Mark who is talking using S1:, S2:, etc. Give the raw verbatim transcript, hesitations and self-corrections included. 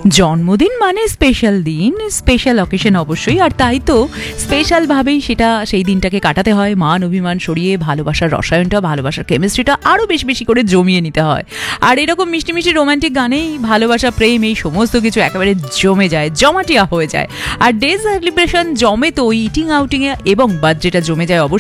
S1: জন্মদিন মানে স্পেশাল দিন, স্পেশাল অকেশন অবশ্যই, আর তাই তো স্পেশালভাবেই সেটা সেই দিনটাকে কাটাতে হয়। মান অভিমান সরিয়ে ভালোবাসার রসায়নটা, ভালোবাসার কেমিস্ট্রিটা আরও বেশি বেশি করে জমিয়ে নিতে হয়। আর এরকম মিষ্টি মিষ্টি রোমান্টিক গানেই ভালোবাসা, প্রেম, এই সমস্ত কিছু একেবারে জমে যায়, জমাটিয়া হয়ে যায়। আর ডে সেলিব্রেশন জমে তো ইটিং আউটিংয়ে, এবং বার্থডেটা জমে যায় অবশ্যই